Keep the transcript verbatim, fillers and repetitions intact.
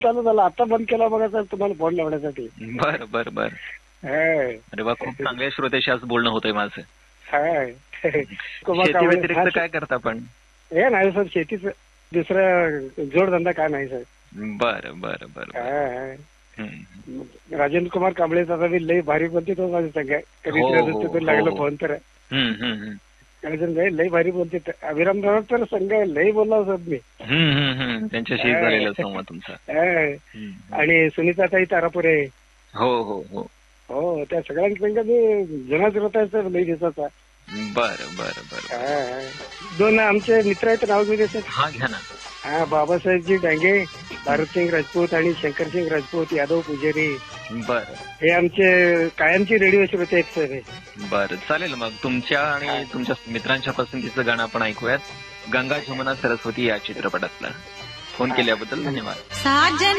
चालू झाला, आता बंद केला बघा सर तुम्हाला फोन लावण्यासाठी. बर बर बर. अरे वा, खूप चांगल्या श्रोत्याशी आज बोलणं होतंय माझं. शेती व्यतिरिक्त काय करता पण? हे नाही सर, शेतीच दुसरा जोडधंदा काय नाही सर. बर बर बर. राजेंद्र कुमार कांबळेचा मी लई भारी बोलते तो माझं संघ कधी लागलं फोन तर लई भारी बोलते. अभिराम दादा तर संघ लई बोलला सर मी त्यांच्याशी झालेला संवाद तुमचा. आणि सुनीता ताई तारापुरे. हो हो हो हो, त्या सगळ्यांसंग मी जुना जुळत आहे सर लई दिवसाचा. बर बर बर. दोन आमचे मित्र आहेत, नाव घेऊ सर. हा घ्या ना. हा, बाबासाहेबजी डांगे, भारतसिंग राजपूत आणि शंकरसिंग राजपूत, यादव पुजारी. बर. हे आमचे कायमचे रेडिओ श्रोते आहेत सर. बर, चालेल. मग तुमच्या आणि तुमच्या मित्रांच्या पसंतीचं गाणं आपण ऐकूयात, गंगा जमुना सरस्वती या चित्रपटातलं. फोन केल्याबद्दल धन्यवाद.